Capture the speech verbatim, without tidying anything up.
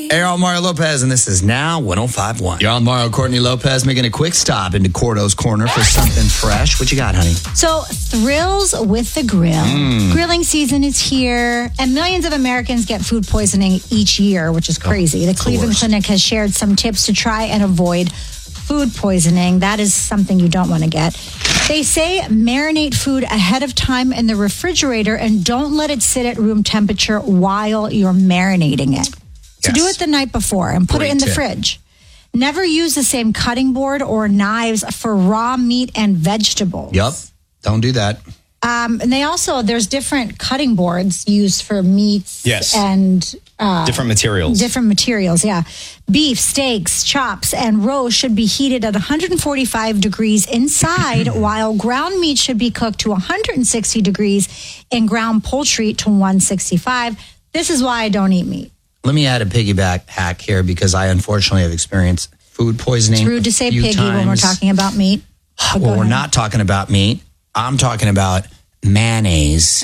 Hey, I'm Mario Lopez, and this is Now one oh five point one. You're on Mario Courtney Lopez, making a quick stop into Cordo's Corner for something fresh. What you got, honey? So, thrills with the grill. Mm. Grilling season is here, and millions of Americans get food poisoning each year, which is crazy. Oh, the Cleveland Clinic has shared some tips to try and avoid food poisoning. That is something you don't want to get. They say marinate food ahead of time in the refrigerator and don't let it sit at room temperature while you're marinating it. So Yes. do it the night before and put Great it in the tip. fridge. Never use the same cutting board or knives for raw meat and vegetables. Yep. Don't do that. Um, and they also, there's different cutting boards used for meats Yes. and uh, Different materials. different materials, yeah. Beef, steaks, chops, and roast should be heated at one hundred forty-five degrees inside, while ground meat should be cooked to one hundred sixty degrees and ground poultry to one sixty-five. This is why I don't eat meat. Let me add a piggyback hack here because I unfortunately have experienced food poisoning. It's rude to say a few piggy when we're times. talking about meat. But go Well, we're ahead. not talking about meat. I'm talking about mayonnaise.